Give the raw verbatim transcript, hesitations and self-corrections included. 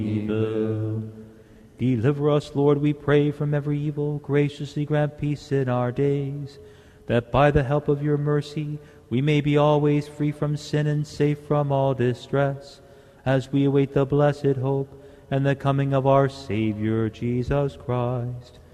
evil. Deliver us, Lord, we pray, from every evil. Graciously grant peace in our days, that by the help of your mercy we may be always free from sin and safe from all distress, as we await the blessed hope and the coming of our Savior, Jesus Christ.